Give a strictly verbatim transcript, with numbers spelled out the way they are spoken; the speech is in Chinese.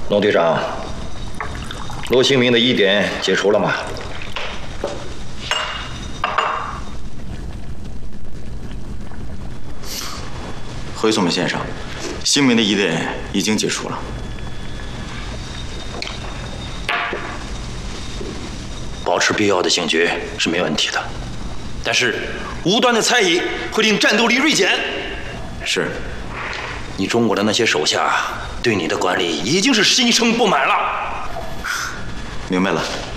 龙队长，罗兴明的疑点解除了吗？ 回总兵先生，兴明的疑点已经解除了。 保持必要的警觉是没问题的，但是无端的猜疑会令战斗力锐减。 是， 你中国的那些手下对你的管理已经是心生不满了。 明白了。